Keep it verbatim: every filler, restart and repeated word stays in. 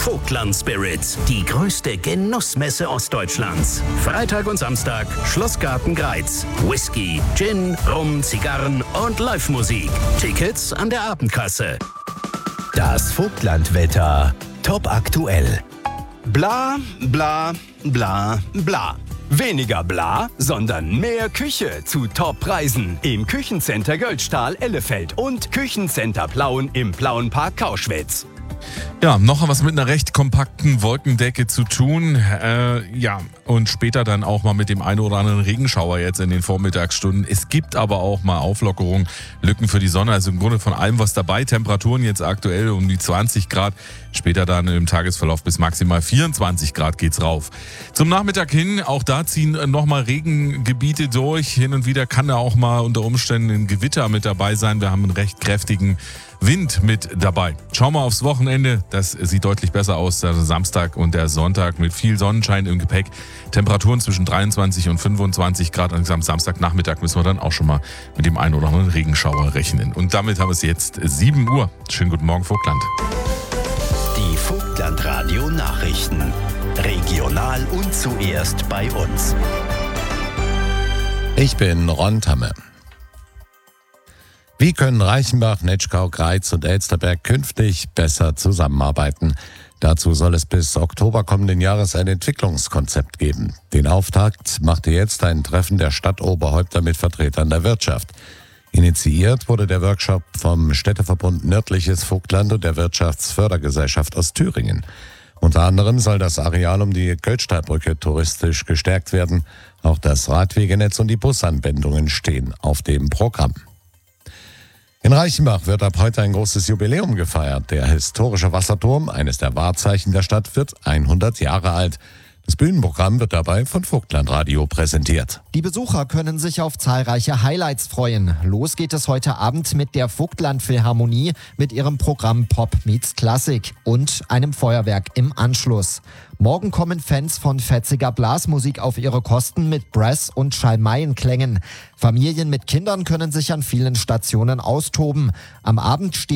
Vogtland Spirit, die größte Genussmesse Ostdeutschlands. Freitag und Samstag, Schlossgarten Greiz. Whisky, Gin, Rum, Zigarren und Live-Musik. Tickets an der Abendkasse. Das Vogtlandwetter. Top aktuell. Bla, bla, bla, bla. Weniger bla, sondern mehr Küche zu Top-Preisen im Küchencenter Göldstahl Ellefeld und Küchencenter Plauen im Plauenpark Kauschwitz. Ja, noch was mit einer recht kompakten Wolkendecke zu tun. Äh, ja, und später dann auch mal mit dem einen oder anderen Regenschauer jetzt in den Vormittagsstunden. Es gibt aber auch mal Auflockerungen, Lücken für die Sonne. Also im Grunde von allem was dabei. Temperaturen jetzt aktuell um die zwanzig Grad. Später dann im Tagesverlauf bis maximal vierundzwanzig Grad geht's rauf. Zum Nachmittag hin, auch da ziehen nochmal Regengebiete durch. Hin und wieder kann da auch mal unter Umständen ein Gewitter mit dabei sein. Wir haben einen recht kräftigen Wind mit dabei. Schauen wir aufs Wochenende. Das sieht deutlich besser aus. Der Samstag und der Sonntag mit viel Sonnenschein im Gepäck. Temperaturen zwischen dreiundzwanzig und fünfundzwanzig Grad. Am Samstagnachmittag müssen wir dann auch schon mal mit dem einen oder anderen Regenschauer rechnen. Und damit haben wir es jetzt sieben Uhr. Schönen guten Morgen, Vogtland. Die Vogtland-Radio Nachrichten. Regional und zuerst bei uns. Ich bin Ron Tamme. Wie können Reichenbach, Netschkau, Greiz und Elsterberg künftig besser zusammenarbeiten? Dazu soll es bis Oktober kommenden Jahres ein Entwicklungskonzept geben. Den Auftakt machte jetzt ein Treffen der Stadtoberhäupter mit Vertretern der Wirtschaft. Initiiert wurde der Workshop vom Städteverbund Nördliches Vogtland und der Wirtschaftsfördergesellschaft aus Thüringen. Unter anderem soll das Areal um die Göldstahlbrücke touristisch gestärkt werden. Auch das Radwegenetz und die Busanbindungen stehen auf dem Programm. In Reichenbach wird ab heute ein großes Jubiläum gefeiert. Der historische Wasserturm, eines der Wahrzeichen der Stadt, wird hundert Jahre alt. Das Bühnenprogramm wird dabei von Vogtlandradio präsentiert. Die Besucher können sich auf zahlreiche Highlights freuen. Los geht es heute Abend mit der Vogtland-Philharmonie mit ihrem Programm Pop meets Klassik und einem Feuerwerk im Anschluss. Morgen kommen Fans von fetziger Blasmusik auf ihre Kosten mit Brass- und Schalmeienklängen. Familien mit Kindern können sich an vielen Stationen austoben. Am Abend steht